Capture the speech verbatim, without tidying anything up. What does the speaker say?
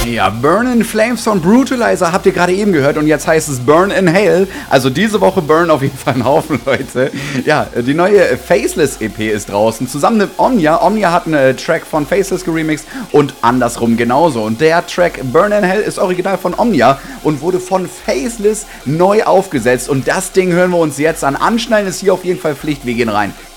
Ja, Burn in Flames von Brutalizer habt ihr gerade eben gehört und jetzt heißt es Burn in Hell. Also diese Woche burn auf jeden Fall einen Haufen, Leute. Ja, die neue Faceless-E P ist draußen. Zusammen mit Omnia. Omnia hat einen Track von Faceless geremixed und andersrum genauso. Und der Track Burn in Hell ist original von Omnia und wurde von Faceless neu aufgesetzt. Und das Ding hören wir uns jetzt an. Anschnallen ist hier auf jeden Fall Pflicht. Wir gehen rein.